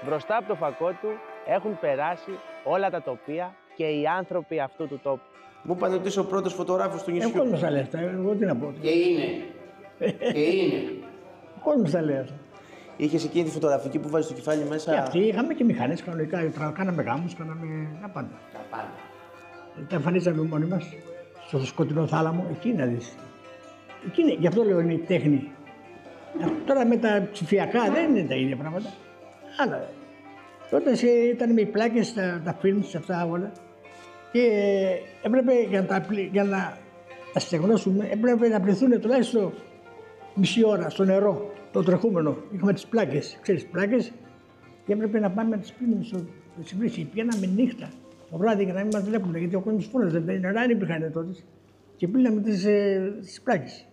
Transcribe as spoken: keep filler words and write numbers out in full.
Μπροστά από το φακό του έχουν περάσει όλα τα τοπία και οι άνθρωποι αυτού του τόπου. Μου είπατε ότι είσαι ο πρώτος φωτογράφος του νησιού. Ο κόσμος τα λέει αυτά, εγώ τι να πω. Και είναι. Και είναι. Ο κόσμος τα λέει αυτά. Είχες εκείνη τη φωτογραφική που βάζεις το κεφάλι μέσα. Και αυτοί είχαμε και μηχανές κανονικά, κάναμε γάμους, κάναμε τα πάντα. Τα πάντα. Τα εμφανίζαμε μόνοι μας, στο σκοτεινό θάλαμο, εκεί να δεις. Εκεί είναι, γι' αυτό λέω είναι η τέχνη. Τώρα με τα ψηφιακά δεν είναι τα ίδια πράγματα. Άλλα. Τότε ήταν με οι πλάκες, τα, τα films, αυτά όλα. Και έπρεπε για να τα, για να τα στεγνώσουμε, έπρεπε να πληθούν τουλάχιστον μισή ώρα στο νερό, το τρεχούμενο. Είχαμε τις πλάκες, ξέρεις, πλάκες. Και έπρεπε να πάμε να τις πλύνουμε στο συμφρίσι. Πήγαμε νύχτα, το βράδυ για να μην μας βλέπουν, γιατί ο κόσμος φώναζε, δεν είναι νερά, δεν υπήρχαν τότε. Και πλύναμε τις, ε, τις πλάκες.